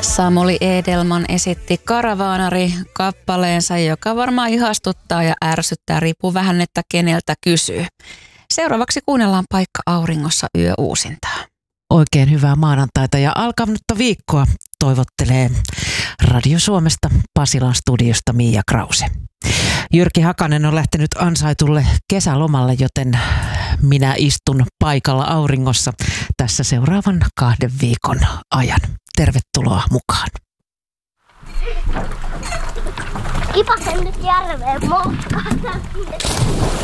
Samuli Edelman esitti Karavaanari-kappaleensa, joka varmaan ihastuttaa ja ärsyttää, riippuu vähän, että keneltä kysyy. Seuraavaksi kuunnellaan Paikka auringossa yöuusintaa. Oikein hyvää maanantaita ja alkanutta viikkoa toivottelee Radio Suomesta Pasilan studiosta Miia Krause. Jyrki Hakanen on lähtenyt ansaitulle kesälomalle, joten minä istun paikalla auringossa tässä seuraavan 2 viikon ajan. Tervetuloa mukaan. Kipasen nyt järveen moukkaan.